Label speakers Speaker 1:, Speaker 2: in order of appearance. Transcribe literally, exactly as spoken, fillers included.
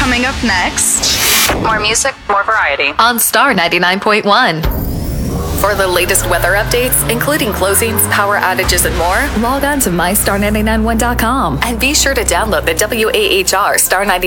Speaker 1: Coming up next, more music, more variety
Speaker 2: on Star ninety-nine point one. For the latest weather updates, including closings, power outages, and more, log on to my star nine nine one dot com and be sure to download the W A H R Star ninety-nine